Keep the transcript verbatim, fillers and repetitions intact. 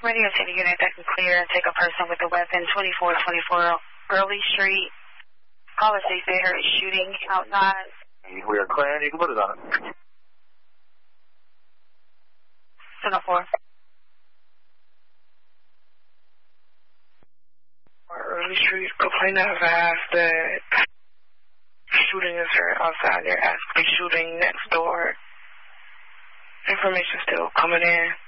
Radio City unit that can clear and take a person with a weapon, twenty-four twenty-four Early Street. Caller says they heard shooting outside. We are clearing. You can put it on it. ten oh four. Early Street, complainant has asked that shooting is heard outside. They're actually shooting next door. Information still coming in.